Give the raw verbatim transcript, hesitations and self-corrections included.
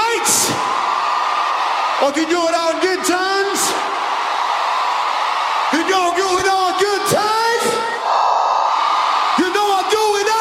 night? Or can you do it on good time?